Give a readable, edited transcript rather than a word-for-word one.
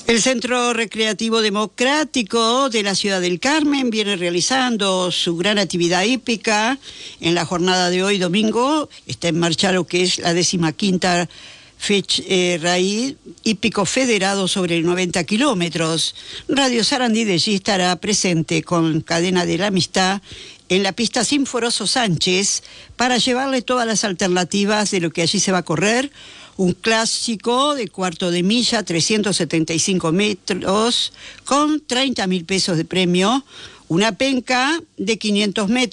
El Centro Recreativo Democrático de la Ciudad del Carmen viene realizando su gran actividad hípica. En la jornada de hoy, domingo, está en marcha lo que es la 15ª raíz hípico federado sobre 90 kilómetros. Radio Sarandí de allí estará presente con Cadena de la Amistad en la pista Sinforoso Sánchez para llevarle todas las alternativas de lo que allí se va a correr. Un clásico de cuarto de milla, 375 metros, con 30.000 pesos de premio. Una penca de 500 metros.